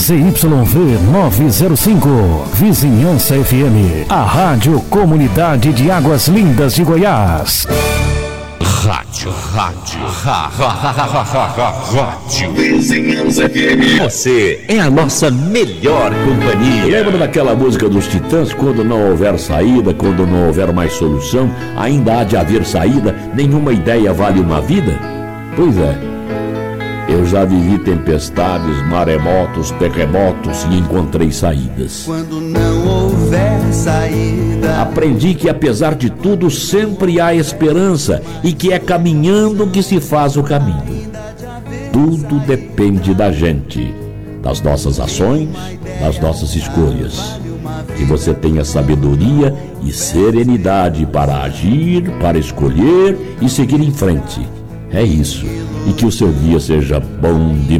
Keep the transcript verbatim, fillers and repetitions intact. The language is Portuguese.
Z Y V novecentos e cinco, Vizinhança F M, a Rádio Comunidade de Águas Lindas de Goiás. Rádio, rádio, rádio Vizinhança F M. Você é a nossa melhor companhia. Lembra daquela música dos Titãs? Quando não houver saída, quando não houver mais solução, ainda há de haver saída, nenhuma ideia vale uma vida? Pois é, eu já vivi tempestades, maremotos, terremotos e encontrei saídas. Quando não houver saída, aprendi que apesar de tudo sempre há esperança e que é caminhando que se faz o caminho. Tudo depende da gente, das nossas ações, das nossas escolhas. Que você tenha sabedoria e serenidade para agir, para escolher e seguir em frente. É isso. E que o seu dia seja bom de